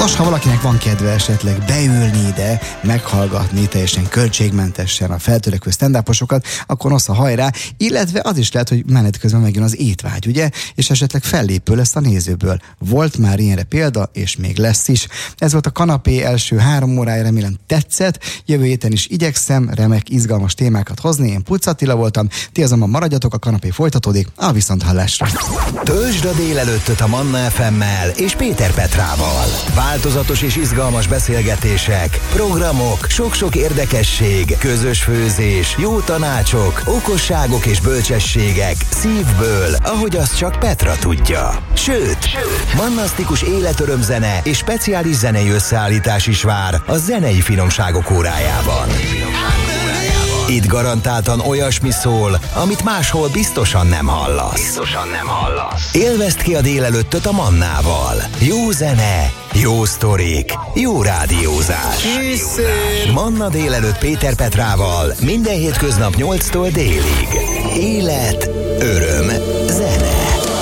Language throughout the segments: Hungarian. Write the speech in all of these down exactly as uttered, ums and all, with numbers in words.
Nos, ha valakinek van kedve esetleg beülni ide, meghallgatni teljesen költségmentesen a feltörekvő stand-uposokat, akkor nosza hajrá, illetve az is lehet, hogy menet közben megjön az étvágy, ugye? És esetleg fellépő lesz a nézőből. Volt már ilyenre példa, és még lesz is. Ez volt a kanapé első három órája, remélem tetszett. Jövő héten is igyekszem remek, izgalmas témákat hozni. Én Pucz Attila voltam, ti azonban maradjatok, a kanapé folytatódik, a viszonthallásra. Töltsd a délelőttöt a Manna ef emmel és Péter Petrával. Változatos és izgalmas beszélgetések, programok, sok-sok érdekesség, közös főzés, jó tanácsok, okosságok és bölcsességek szívből, ahogy azt csak Petra tudja. Sőt, Sőt. mannasztikus életörömzene és speciális zenei összeállítás is vár a zenei finomságok órájában. Itt garantáltan olyasmi szól, amit máshol biztosan nem hallasz. Biztosan nem hallasz. Élvezd ki a délelőttöt a Mannával. Jó zene, jó sztorik, jó rádiózás. Készül. Manna délelőtt Péter Petrával minden hétköznap nyolctól délig. Élet, öröm, zene.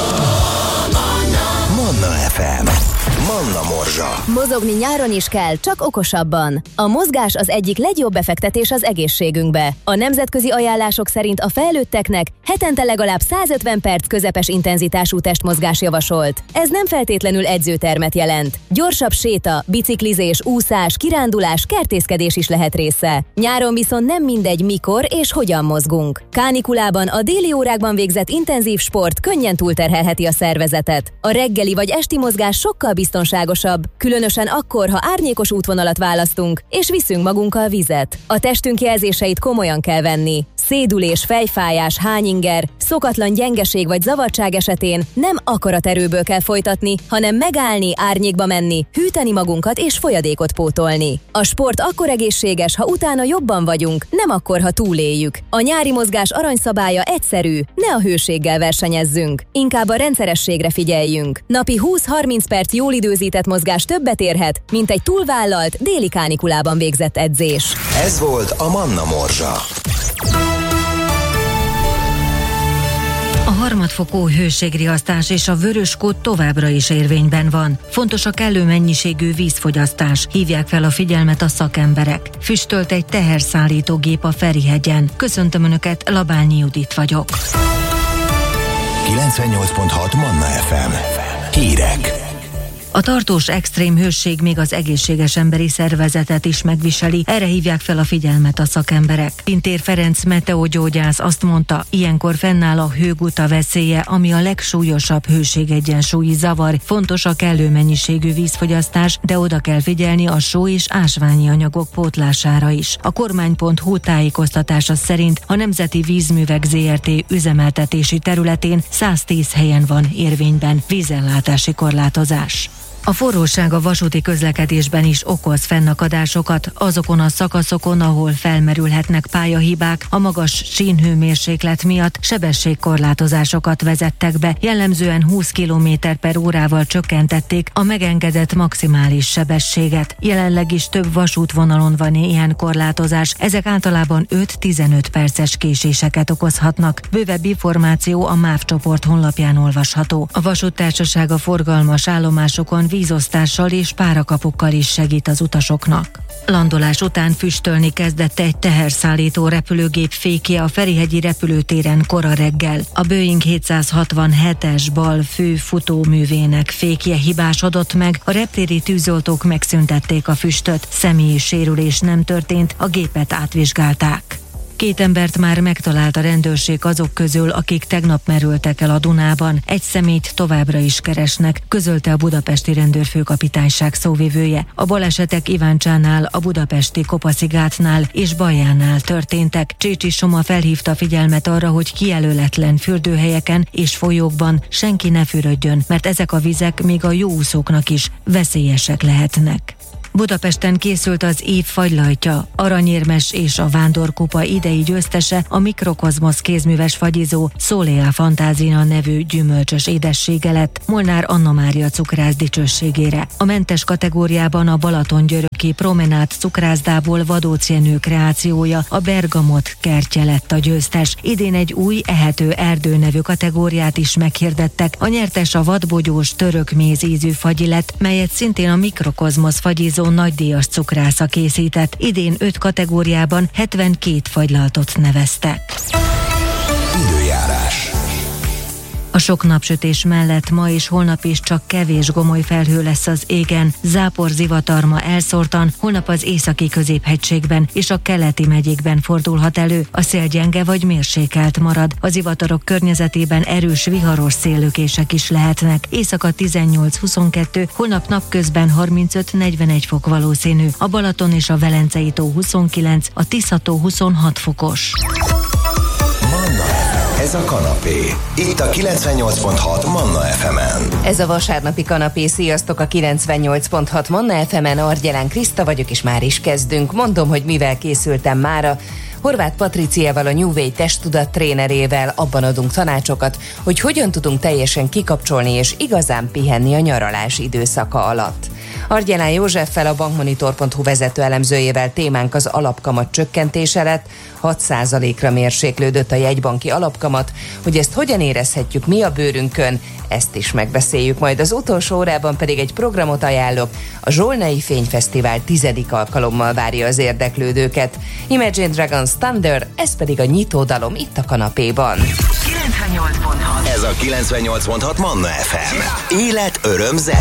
Manna ef em. Manna Morzsa. Mozogni nyáron is kell, csak okosabban. A mozgás az egyik legjobb befektetés az egészségünkbe. A nemzetközi ajánlások szerint a felnőtteknek hetente legalább százötven perc közepes intenzitású testmozgás javasolt. Ez nem feltétlenül edzőtermet jelent. Gyorsabb séta, biciklizés, úszás, kirándulás, kertészkedés is lehet része. Nyáron viszont nem mindegy, mikor és hogyan mozgunk. Kánikulában a déli órákban végzett intenzív sport könnyen túlterhelheti a szervezetet. A reggeli vagy esti mozgás sokkal biztonságosabb, különösen akkor, ha árnyékos útvonalat választunk, és viszünk magunkkal vizet. A testünk jelzéseit komolyan kell venni. Szédülés, fejfájás, hányinger, szokatlan gyengeség vagy zavartság esetén nem akaraterőből kell folytatni, hanem megállni, árnyékba menni, hűteni magunkat és folyadékot pótolni. A sport akkor egészséges, ha utána jobban vagyunk, nem akkor, ha túléljük. A nyári mozgás aranyszabálya egyszerű, ne a hőséggel versenyezzünk, inkább a rendszerességre figyeljünk. Napi húsz-harminc perc jól időzített mozgás többet érhet, mint egy túlvállalt déli kánikulában végzett edzés. Ez volt a Manna Morzsa. A harmadfokú hőségriasztás és a vörös kód továbbra is érvényben van. Fontos a kellő mennyiségű vízfogyasztás. Hívják fel a figyelmet a szakemberek. Füstölt egy teherszállítógép a Ferihegyen. Köszöntöm Önöket, Labányi Judit vagyok. kilencvennyolc pont hat Manna ef em. Hírek. A tartós extrém hőség még az egészséges emberi szervezetet is megviseli, erre hívják fel a figyelmet a szakemberek. Pintér Ferenc meteogyógyász azt mondta, ilyenkor fennáll a hőguta veszélye, ami a legsúlyosabb hőségegyensúlyi zavar. Fontos a kellő mennyiségű vízfogyasztás, de oda kell figyelni a só és ásványi anyagok pótlására is. A kormány pont hu tájékoztatása szerint a Nemzeti Vízművek zé er té üzemeltetési területén száztíz helyen van érvényben vízellátási korlátozás. A forróság a vasúti közlekedésben is okoz fennakadásokat, azokon a szakaszokon, ahol felmerülhetnek pályahibák, a magas sínhőmérséklet miatt sebességkorlátozásokat vezettek be, jellemzően húsz kilométer per órával csökkentették a megengedett maximális sebességet. Jelenleg is több vasútvonalon van ilyen korlátozás, ezek általában öt-tizenöt perces késéseket okozhatnak. Bővebb információ a MÁV csoport honlapján olvasható. A vasúttársaság a forgalmas állomásokon vízosztással és párakapukkal is segít az utasoknak. Landolás után füstölni kezdett egy teherszállító repülőgép fékje a ferihegyi repülőtéren kora reggel. A Boeing hétszázhatvanhetes bal fő futóművének fékje hibásodott meg, a reptéri tűzoltók megszüntették a füstöt, személyi sérülés nem történt, a gépet átvizsgálták. Két embert már megtalált a rendőrség azok közül, akik tegnap merültek el a Dunában. Egy személyt továbbra is keresnek, közölte a budapesti rendőrfőkapitányság szóvivője. A balesetek Iváncsánál, a budapesti Kopaszigátnál és Bajánál történtek. Csécsi Soma felhívta a figyelmet arra, hogy kijelöletlen fürdőhelyeken és folyókban senki ne fürödjön, mert ezek a vizek még a jó úszóknak is veszélyesek lehetnek. Budapesten készült az év fagylajtja, aranyérmes és a Vándorkupa idei győztese, a Mikrokozmosz kézműves fagyizó Szolea Fantázina nevű gyümölcsös édessége lett Molnár Anna Mária cukrász dicsőségére. A mentes kategóriában a Balatongyörök Bajnoki Promenád cukrászdából Vadóczi Jenő kreációja, a Bergamot kertje lett a győztes. Idén egy új ehető erdő nevű kategóriát is meghirdettek. A nyertes a vadbogyós török méz ízű fagyi lett, melyet szintén a Mikrokozmosz fagyizó nagydíjas cukrásza készített. Idén öt kategóriában hetvenkét fagylaltot neveztek. Időjárás. A sok napsütés mellett ma és holnap is csak kevés gomoly felhő lesz az égen, zápor zivatarma elszórtan, holnap az északi középhegységben és a keleti megyékben fordulhat elő, a szél gyenge vagy mérsékelt marad. A zivatarok környezetében erős viharos széllökések is lehetnek, éjszaka tizennyolc-huszonkettő, holnap napközben harmincöt-negyvenegy fok valószínű, a Balaton és a Velencei tó huszonkilenc, a Tisza-tó huszonhat fokos. Ez a kanapé. Itt a kilencvennyolc pont hat Manna ef emen. Ez a vasárnapi kanapé. Sziasztok, a kilencvennyolc pont hat Manna ef emen. Argyelán Kriszta vagyok, és már is kezdünk. Mondom, hogy mivel készültem mára. Horváth Patriciával, a New Way testtudat trénerével abban adunk tanácsokat, hogy hogyan tudunk teljesen kikapcsolni és igazán pihenni a nyaralás időszaka alatt. Argyelán Józseffel, a bankmonitor pont hu vezető elemzőjével témánk az alapkamat csökkentése lett, hat százalékra mérséklődött a jegybanki alapkamat, hogy ezt hogyan érezhetjük mi a bőrünkön, ezt is megbeszéljük, majd az utolsó órában pedig egy programot ajánlok, a Zsolnai Fényfesztivál tizedik alkalommal várja az érdeklődőket. Imagine Dragons Thunder, ez pedig a nyitódalom itt a kanapéban. kilencvennyolc pont hat Ez a kilencvennyolc pont hat Manna ef em. Élet, öröm, zene.